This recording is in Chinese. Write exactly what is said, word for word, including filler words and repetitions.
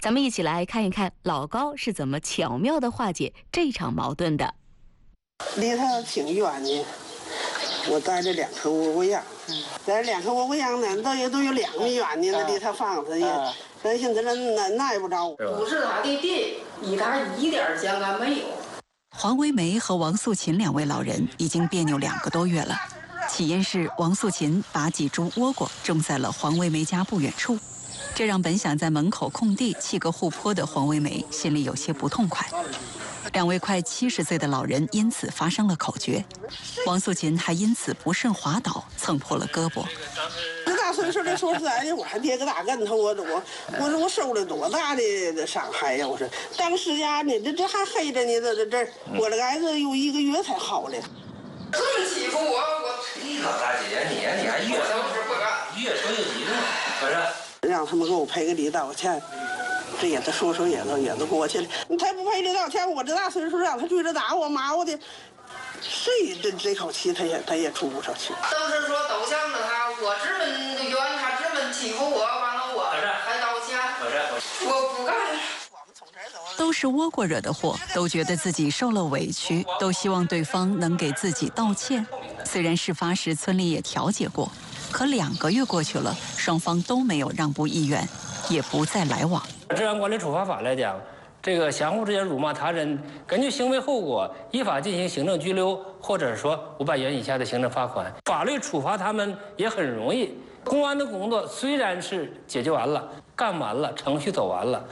咱们一起来看一看老高是怎么巧妙地化解这场矛盾的。 离他挺远的，我带着两棵窝窝秧，带着两棵窝窝秧呢，都也都有两米远呢，那离他房子也，咱现在那那耐不着。 不是他的地，与他一点相干没有。 黄维梅和王素琴两位老人已经别扭两个多月了，起因是王素琴把几株倭瓜种在了黄维梅家不远处，这让本想在门口空地砌个护坡的黄维梅心里有些不痛快。两位快七十岁的老人因此发生了口角，王素琴还因此不慎滑倒，蹭破了胳膊。 这大岁数的，说实在的，我还跌个大跟头，我我我说我受了多大的伤害呀！我说当时呀，你这这还黑着呢，这这这，我这孩子有一个月才好嘞。 这么欺负我，我你老大姐姐，你你还越说是不干， 越说越急呢，可是让他们给我赔个礼道歉。这也都说说也都也都过去了，你才不赔礼道歉！我这大岁数让他追着打我骂我的，谁这这口气他也他也出不上去。 都是说都向着他，我这么冤，他这么欺负我，完了我还道歉，我不干。 都是倭瓜惹的祸，都觉得自己受了委屈，都希望对方能给自己道歉。虽然事发时村里也调解过，可两个月过去了，双方都没有让步意愿，也不再来往。 治安管理处罚法来讲，这个相互之间辱骂他人，根据行为后果依法进行行政拘留，或者说五百元以下的行政罚款。法律处罚他们也很容易。公安的工作虽然是解决完了、干完了、程序走完了，